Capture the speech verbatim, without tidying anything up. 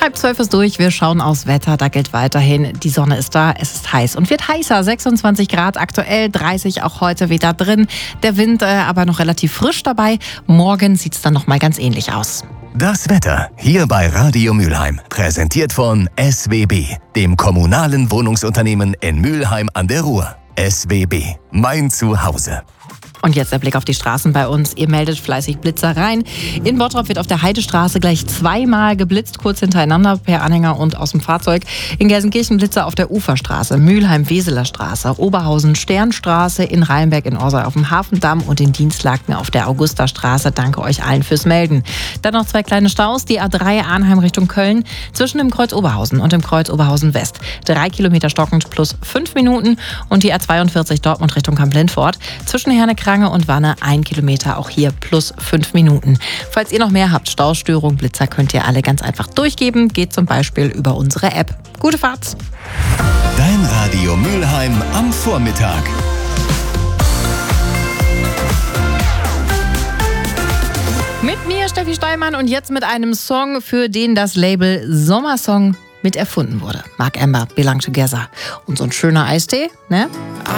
Halb zwölf ist durch, wir schauen aufs Wetter, da gilt weiterhin, die Sonne ist da, es ist heiß und wird heißer, sechsundzwanzig Grad aktuell, dreißig auch heute wieder drin, der Wind äh, aber noch relativ frisch dabei, morgen sieht es dann nochmal ganz ähnlich aus. Das Wetter hier bei Radio Mülheim, präsentiert von S W B, dem kommunalen Wohnungsunternehmen in Mülheim an der Ruhr. S W B, mein Zuhause. Und jetzt der Blick auf die Straßen bei uns. Ihr meldet fleißig Blitzer rein. In Bottrop wird auf der Heidestraße gleich zweimal geblitzt, kurz hintereinander per Anhänger und aus dem Fahrzeug. In Gelsenkirchen Blitzer auf der Uferstraße, Mülheim-Weseler Straße, Oberhausen Sternstraße, in Rheinberg in Orsay auf dem Hafendamm und in Dienstlaken auf der Augustastraße. Danke euch allen fürs Melden. Dann noch zwei kleine Staus. Die A drei Arnheim Richtung Köln zwischen dem Kreuz Oberhausen und dem Kreuz Oberhausen West. Drei Kilometer stockend plus fünf Minuten. Und die A zweiundvierzig Dortmund Richtung Kamp-Lindfort zwischen Herne-Krange und Wanne ein Kilometer, auch hier plus fünf Minuten. Falls ihr noch mehr habt, Staustörungen, Blitzer, könnt ihr alle ganz einfach durchgeben. Geht zum Beispiel über unsere App. Gute Fahrt! Dein Radio Mülheim am Vormittag. Mit mir Steffi Steinmann und jetzt mit einem Song, für den das Label Sommersong mit erfunden wurde. Mark Amber, Belong Together. Und so ein schöner Eistee, ne?